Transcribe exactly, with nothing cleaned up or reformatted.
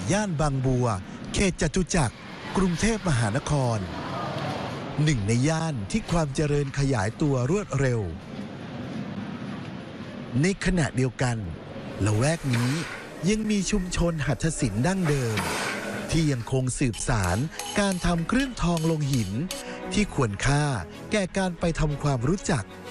ย่านบางบัวเขตจตุจักรกรุงเทพมหานครหนึ่งในย่านที่ความเจริญขยายตัวรวดเร็วในขณะเดียวกันละแวกนี้ยังมีชุมชนหัตถศิลป์ดั้งเดิมที่ยังคงสืบสานการทำเครื่องทองลงหินที่ควรค่าแก่การไปทำความรู้จัก